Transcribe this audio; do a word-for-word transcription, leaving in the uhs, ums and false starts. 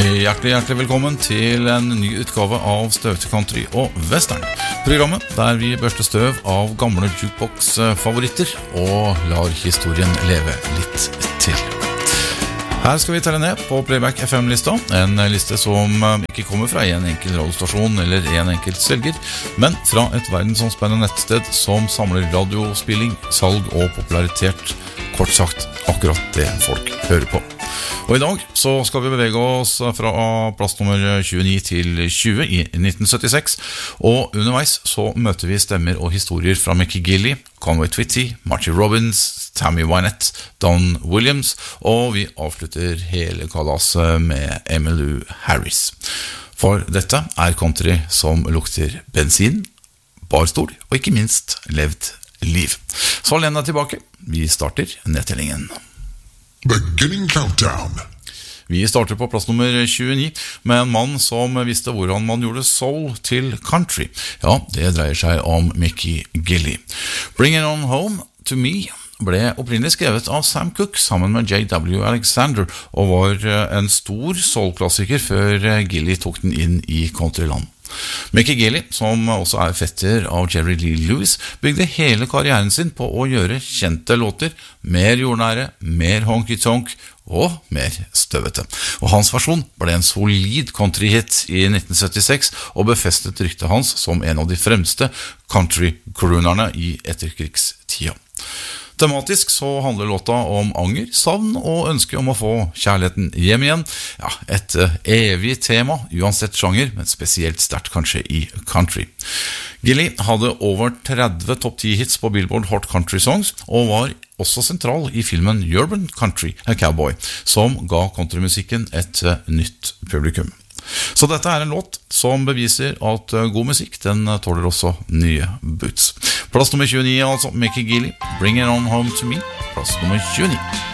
Hjertelig, hjertelig velkommen til en ny utgave av Støvete Country og Western. Programmet der vi børster støv av gamle jukebox-favoritter og lar historien leve litt til. Her skal vi telle ned på Playback F M-lista, en liste som ikke kommer fra en enkel radiostasjon eller en enkelt selger, men fra et verdensomspennende nettsted som samler radiospilling, salg og popularitet, kort sagt akkurat det folk hører på. Og i dag så skal vi bevege oss fra plass nummer tjueni til tjue i nitten syttiseks, og underveis så møter vi stemmer og historier fra Mickey Gilley, Conway Twitty, Marty Robbins, Tammy Wynette, Don Williams, og vi avslutter hele kalaset med Emmylou Harris. For dette er country som lukter bensin, barstol og ikke minst levd liv. Så len deg tilbake, vi starter nedtellingen. Beginning countdown. Vi starter på plass nummer tjueni med en mann som visste hvordan man gjorde soul til country. Ja, det dreier seg om Mickey Gilley. Bring It On Home to Me ble opprinnelig skrevet av Sam Cooke sammen med J W Alexander og var en stor soul-klassiker før Gilley tok den inn i countryland. Mickey Gilley, som også er fetter av Jerry Lee Lewis, bygde hele karrieren sin på å gjøre kjente låter, mer jordnære, mer honky-tonk og mer støvete. Og hans versjon ble en solid countryhit i nitten syttiseks og befestet ryktet hans som en av de fremste country-croonerne i etterkrigstida. Tematisk så handler låta om anger, savn og ønske om å få kjærligheten hjem igjen. Ja, et evig tema, uansett sjanger, men spesielt sterkt kanskje i country. Gilley hadde over tretti topp ti hits på Billboard Hot Country Songs, og var også sentral i filmen Urban Country, A Cowboy, som ga countrymusikken et nytt publikum. Så dette er en låt som beviser at god musikk, den tåler også nye boots. Plass nummer tjueni, altså Mickey Gilley, Bring It On Home to Me, plass nummer tjueni.